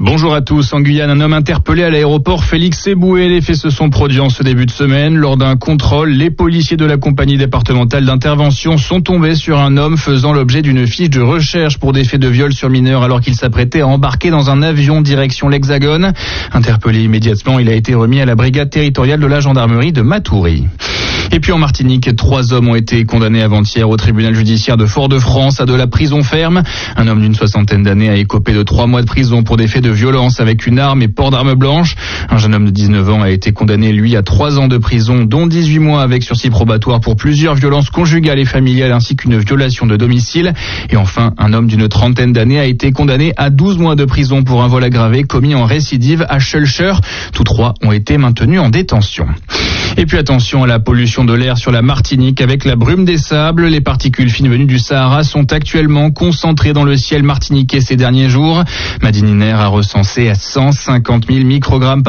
Bonjour à tous. En Guyane, un homme interpellé à l'aéroport Félix Éboué. Les faits se sont produits en ce début de semaine. Lors d'un contrôle, les policiers de la compagnie départementale d'intervention sont tombés sur un homme faisant l'objet d'une fiche de recherche pour des faits de viol sur mineur alors qu'il s'apprêtait à embarquer dans un avion direction l'Hexagone. Interpellé immédiatement, il a été remis à la brigade territoriale de la gendarmerie de Matoury. Et puis en Martinique, 3 hommes ont été condamnés avant-hier au tribunal judiciaire de Fort-de-France à de la prison ferme. Un homme d'une 60aine d'années a écopé de 3 mois de prison pour des faits de violence avec une arme et port d'arme blanche. Un jeune homme de 19 ans a été condamné, lui, à 3 ans de prison, dont 18 mois avec sursis probatoire pour plusieurs violences conjugales et familiales ainsi qu'une violation de domicile. Et enfin, un homme d'une 30aine d'années a été condamné à 12 mois de prison pour un vol aggravé commis en récidive à Schœlcher. Tous 3 ont été maintenus en détention. Et puis attention à la pollution de l'air sur la Martinique avec la brume des sables. Les particules fines venues du Sahara sont actuellement concentrées dans le ciel martiniquais ces derniers jours. Madininer a recensé à 150 000 microgrammes